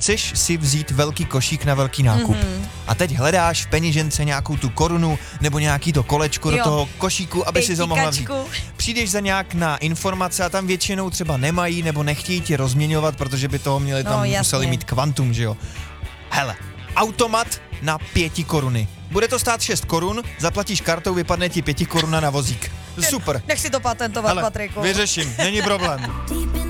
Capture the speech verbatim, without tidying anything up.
chceš si vzít velký košík na velký nákup. Mm-hmm. A teď hledáš v peněžence nějakou tu korunu nebo nějaký to kolečko jo. do toho košíku, aby si to mohla vzít. Přijdeš za nějak na informace a tam většinou třeba nemají nebo nechtějí ti rozměňovat, protože by toho měli tam no, museli mít kvantum, že jo. Hele, automat na pěti koruny. Bude to stát šest korun, zaplatíš kartou, vypadne ti pěti koruna na vozík. Super. Nech si to patentovat, Hele, Patriku. Vyřeším, není problém.